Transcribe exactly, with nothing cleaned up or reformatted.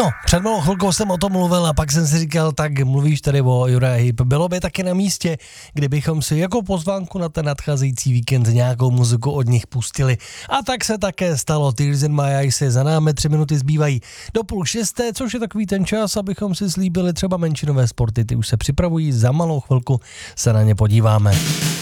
No, před malou chvilkou jsem o tom mluvil a pak jsem si říkal, tak mluvíš tady o Uriah Heep. Bylo by taky na místě, kdybychom si jako pozvánku na ten nadcházející víkend nějakou muziku od nich pustili. A tak se také stalo. Tears in My Eyes je za námi, tři minuty zbývají do půl šesté, což je takový ten čas, abychom si slíbili třeba menšinové sporty. Ty už se připravují, za malou chvilku se na ně podíváme.